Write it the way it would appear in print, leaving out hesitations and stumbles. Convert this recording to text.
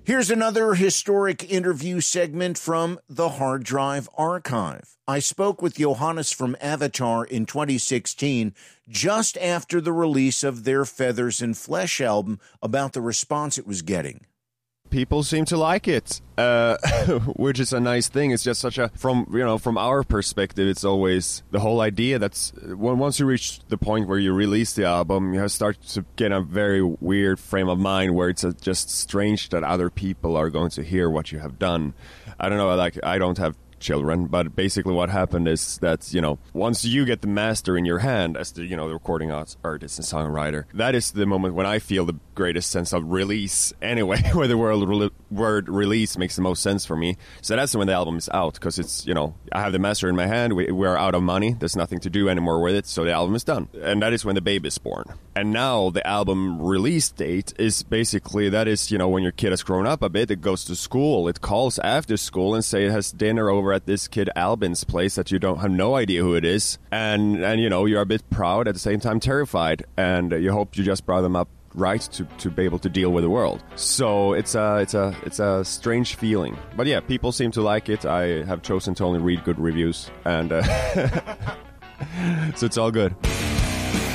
Here's another historic interview segment from the Hard Drive Archive. I spoke with Johannes from Avatar in 2016, just after the release of their Feathers and Flesh album, about the response it was getting. People seem to like it, which is a nice thing. It's just such a, from our perspective, it's always the whole idea that's once you reach the point where you release the album, you start to get a very weird frame of mind where it's just strange that other people are going to hear what you have done. I don't know, like, I don't have children, but basically what happened is that, once you get the master in your hand as the, the recording artist and songwriter, that is the moment when I feel the greatest sense of release anyway, where the word release makes the most sense for me. So that's when the album is out, because it's, I have the master in my hand, we're out of money, there's nothing to do anymore with it, so the album is done. And that is when the baby is born. And now the album release date is basically, that is, when your kid has grown up a bit, it goes to school, it calls after school and say it has dinner over at this kid Albin's place that you don't have no idea who it is, and you're a bit proud, at the same time terrified, and you hope you just brought them up right to be able to deal with the world. So it's a strange feeling, but yeah, people seem to like it. I have chosen to only read good reviews, and so it's all good.